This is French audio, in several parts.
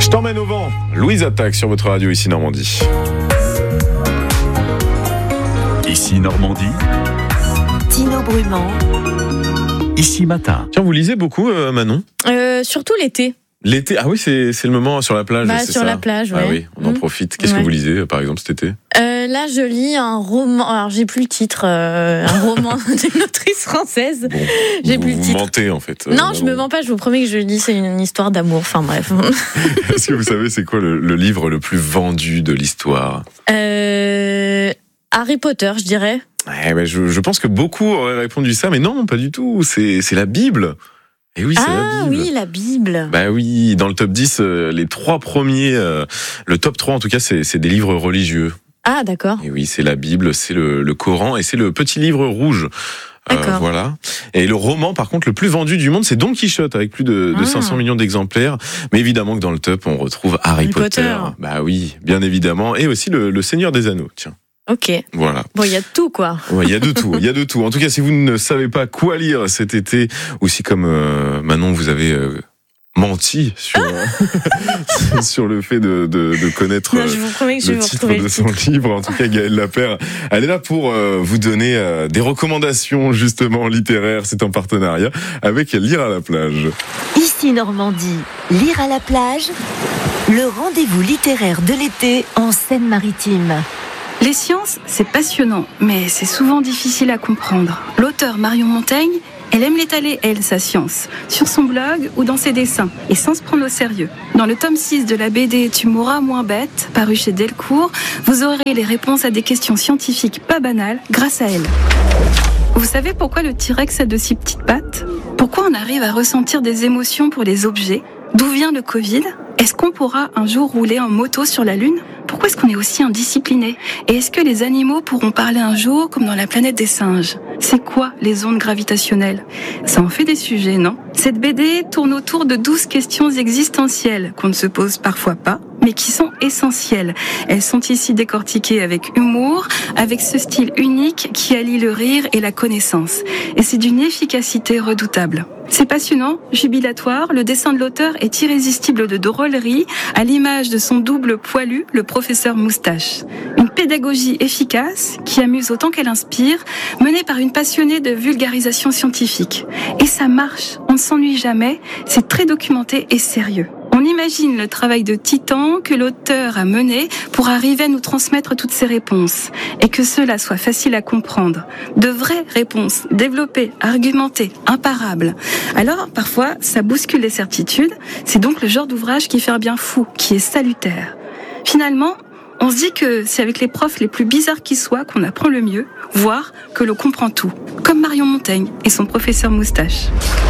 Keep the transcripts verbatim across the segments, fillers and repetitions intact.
Je t'emmène au vent. Louise Attaque sur votre radio ici Normandie. Ici Normandie. Tino Brumand. Ici Matin. Tiens, vous lisez beaucoup, euh, Manon ? euh, Surtout l'été. L'été, ah oui, c'est, c'est le moment sur la plage. Bah, c'est sur ça. la plage, ouais. Ah oui, on en mmh. profite. Qu'est-ce ouais. que vous lisez, par exemple, cet été ? euh, Là, je lis un roman. Alors, j'ai plus le titre. Euh, un roman d'une autrice française. Bon, j'ai vous, plus le vous titre. mentez, en fait. Non, euh, je me mens pas. Je vous promets que je lis. C'est une histoire d'amour. Enfin, bref. Est-ce que vous savez, c'est quoi le, le livre le plus vendu de l'histoire ? euh, Harry Potter, je dirais. Ouais, mais je, je pense que beaucoup auraient répondu ça, mais non, pas du tout. C'est, c'est la Bible. Et oui, c'est ah la Bible. oui, la Bible. Bah oui, dans le top dix, euh, les trois premiers, euh, le top trois en tout cas, c'est, c'est des livres religieux. Ah, d'accord. Et oui, c'est la Bible, c'est le, le Coran et c'est le petit livre rouge. Euh, D'accord. voilà. Et le roman, par contre, le plus vendu du monde, c'est Don Quichotte, avec plus de, de Ah. cinq cents millions d'exemplaires. Mais évidemment que dans le top, on retrouve Harry, Harry Potter. Potter. Bah oui, bien évidemment. Et aussi le, le Seigneur des Anneaux, tiens. Ok. Voilà. Bon, il y a de tout, quoi. Ouais, il y a de tout, il y a de tout. En tout cas, si vous ne savez pas quoi lire cet été, ou si comme euh, Manon, vous avez euh, menti sur euh, sur le fait de, de, de connaître Non, je vous promets que je vais le vous titre retrouver de le son titre. livre. En tout cas, Gaëlle Lapère, elle est là pour euh, vous donner euh, des recommandations justement littéraires. C'est en partenariat avec Lire à la plage. Ici Normandie, Lire à la plage, le rendez-vous littéraire de l'été en Seine-Maritime. Les sciences, c'est passionnant, mais c'est souvent difficile à comprendre. L'auteure Marion Montaigne, elle aime l'étaler, elle, sa science, sur son blog ou dans ses dessins, et sans se prendre au sérieux. Dans le tome six de la B D Tu mourras moins bête, paru chez Delcourt, vous aurez les réponses à des questions scientifiques pas banales grâce à elle. Vous savez pourquoi le T-Rex a de si petites pattes ? Pourquoi on arrive à ressentir des émotions pour les objets ? D'où vient le Covid ? Est-ce qu'on pourra un jour rouler en moto sur la Lune ? Pourquoi est-ce qu'on est aussi indiscipliné ? Et est-ce que les animaux pourront parler un jour comme dans la planète des singes ? C'est quoi les ondes gravitationnelles ? Ça en fait des sujets, non ? Cette B D tourne autour de douze questions existentielles qu'on ne se pose parfois pas, mais qui sont essentielles. Elles sont ici décortiquées avec humour, avec ce style unique qui allie le rire et la connaissance. Et c'est d'une efficacité redoutable. C'est passionnant, jubilatoire, le dessin de l'auteur est irrésistible de drôlerie, à l'image de son double poilu, le professeur Moustache. Une pédagogie efficace, qui amuse autant qu'elle inspire, menée par une passionnée de vulgarisation scientifique. Et ça marche, on ne s'ennuie jamais, c'est très documenté et sérieux. On imagine le travail de titan que l'auteur a mené pour arriver à nous transmettre toutes ces réponses et que cela soit facile à comprendre. De vraies réponses, développées, argumentées, imparables. Alors, parfois, ça bouscule les certitudes. C'est donc le genre d'ouvrage qui fait un bien fou, qui est salutaire. Finalement, on se dit que c'est avec les profs les plus bizarres qui soient qu'on apprend le mieux, voire que l'on comprend tout. Comme Marion Montaigne et son professeur Moustache.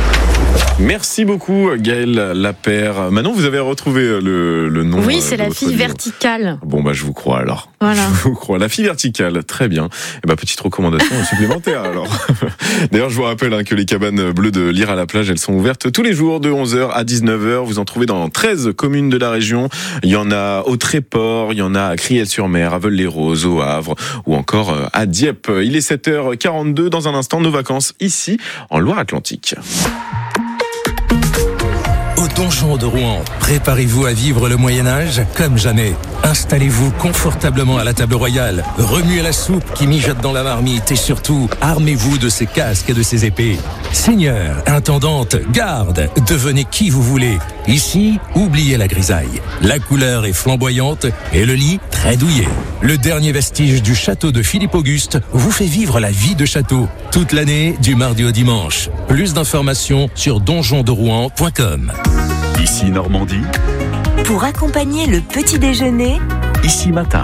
Merci beaucoup, Gaëlle Lapère. Manon, vous avez retrouvé le, le nom. Oui, euh, c'est de la votre fille livre. verticale. Bon, bah, je vous crois alors. Voilà. Je vous crois. La fille verticale, très bien. Et bah, petite recommandation supplémentaire alors. D'ailleurs, je vous rappelle hein, que les cabanes bleues de Lire à la plage, elles sont ouvertes tous les jours de onze heures à dix-neuf heures. Vous en trouvez dans treize communes de la région. Il y en a au Tréport, il y en a à Criel-sur-Mer, à Veules-les-Roses, au Havre ou encore à Dieppe. Il est sept heures quarante-deux. Dans un instant, nos vacances ici, en Loire-Atlantique. Au Donjon de Rouen, préparez-vous à vivre le Moyen-Âge comme jamais. Installez-vous confortablement à la table royale, remuez la soupe qui mijote dans la marmite et surtout, armez-vous de ces casques et de ces épées. Seigneur, intendante, garde, devenez qui vous voulez. Ici, oubliez la grisaille. La couleur est flamboyante et le lit très douillet. Le dernier vestige du château de Philippe Auguste vous fait vivre la vie de château. Toute l'année, du mardi au dimanche. Plus d'informations sur donjon de rouen point com. Ici Normandie. Pour accompagner le petit déjeuner, Ici Matin.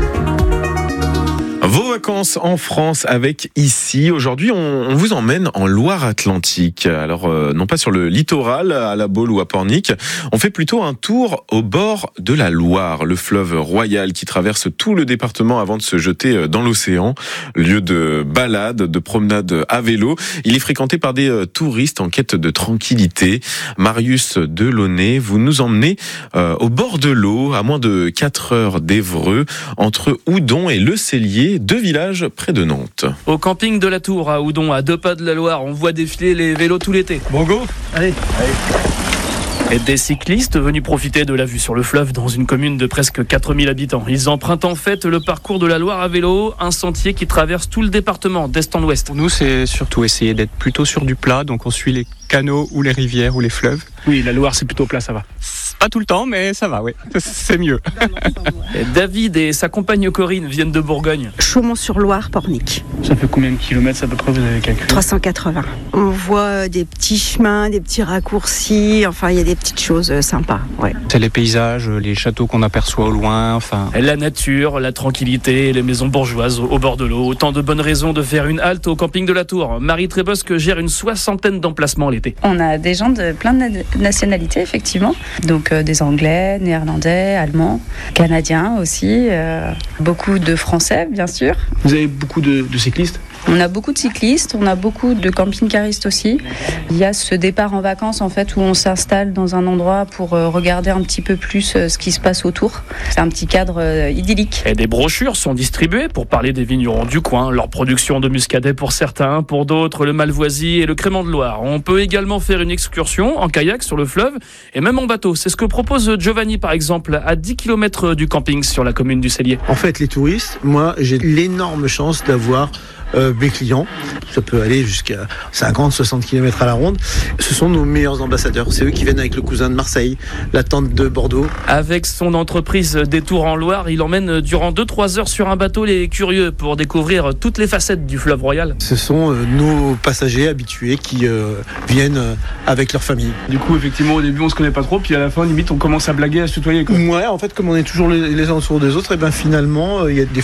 Vos vacances en France avec Ici. Aujourd'hui, on, on vous emmène en Loire-Atlantique. Alors, euh, non pas sur le littoral, à La Baule ou à Pornic. On fait plutôt un tour au bord de la Loire, le fleuve royal qui traverse tout le département avant de se jeter dans l'océan. Lieu de balade, de promenade à vélo. Il est fréquenté par des euh, touristes en quête de tranquillité. Marius Delaunay, vous nous emmenez euh, au bord de l'eau, à moins de quatre heures d'Évreux, entre Oudon et Le Cellier, deux villages près de Nantes. Au camping de la Tour, à Oudon, à deux pas de la Loire, on voit défiler les vélos tout l'été. Bon go ? Allez. Et des cyclistes venus profiter de la vue sur le fleuve dans une commune de presque quatre mille habitants. Ils empruntent en fait le parcours de la Loire à vélo, un sentier qui traverse tout le département d'est en ouest. Pour nous, c'est surtout essayer d'être plutôt sur du plat, donc on suit les canaux ou les rivières ou les fleuves. Oui, la Loire c'est plutôt plat, ça va. Pas tout le temps, mais ça va, oui. C'est mieux. Et David et sa compagne Corinne viennent de Bourgogne. Chaumont-sur-Loire, Pornic. Ça fait combien de kilomètres à peu près, vous avez calculé ? trois cent quatre-vingts. On voit des petits chemins, des petits raccourcis, enfin il y a des petites choses sympas. Ouais. C'est les paysages, les châteaux qu'on aperçoit au loin, enfin... La nature, la tranquillité, les maisons bourgeoises au bord de l'eau. Autant de bonnes raisons de faire une halte au camping de la Tour. Marie Trébosque gère une soixantaine d'emplacements l'été. On a des gens de plein de nationalités, effectivement. Donc euh, des Anglais, Néerlandais, Allemands, Canadiens aussi. Euh, beaucoup de Français, bien sûr. Vous avez beaucoup de, de cyclistes ? On a beaucoup de cyclistes, on a beaucoup de camping-caristes aussi. Il y a ce départ en vacances en fait où on s'installe dans un endroit pour regarder un petit peu plus ce qui se passe autour. C'est un petit cadre idyllique. Et des brochures sont distribuées pour parler des vignerons du coin, leur production de muscadet pour certains, pour d'autres le malvoisie et le crément de Loire. On peut également faire une excursion en kayak sur le fleuve et même en bateau. C'est ce que propose Giovanni par exemple à dix kilomètres du camping sur la commune du Cellier. En fait les touristes, moi j'ai l'énorme chance d'avoir Euh, mes clients, ça peut aller jusqu'à cinquante à soixante kilomètres à la ronde. Ce sont nos meilleurs ambassadeurs. C'est eux qui viennent avec le cousin de Marseille, la tante de Bordeaux. Avec son entreprise Détour en Loire, il emmène durant deux à trois heures sur un bateau les curieux pour découvrir toutes les facettes du fleuve royal. Ce sont euh, nos passagers habitués qui euh, viennent euh, avec leur famille. Du coup, effectivement, au début, on se connaît pas trop, puis à la fin, limite, on commence à blaguer, à se tutoyer, quoi. Ouais, en fait, comme on est toujours les, les uns autour des autres, et ben finalement, il euh, y a des